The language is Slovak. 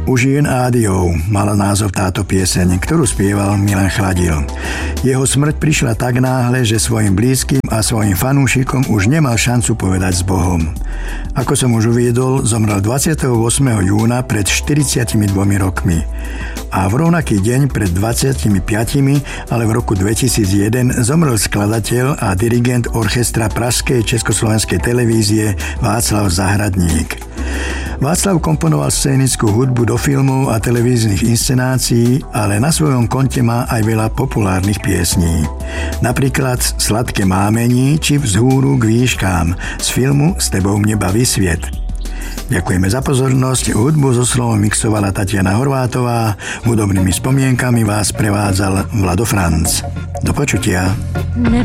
Užín ádiou mala názov táto pieseň, ktorú spieval Milan Chladil. Jeho smrť prišla tak náhle, že svojim blízkym a svojim fanúšikom už nemal šancu povedať s Bohom. Ako som už uviedol, zomrel 28. júna pred 42 rokmi. A v rovnaký deň pred 25, ale v roku 2001 zomrel skladateľ a dirigent orchestra Pražskej československej televízie Václav Zahradník. Václav komponoval scénickú hudbu do filmov a televíznych inscenácií, ale na svojom konte má aj veľa populárnych piesní. Napríklad Sladké mámení či Vzhúru k výškám z filmu S tebou mne baví sviet. Ďakujeme za pozornosť. Hudbu so slovom mixovala Tatiana Horvátová. Hudobnými spomienkami vás prevádzal Vlado Franc. Do počutia.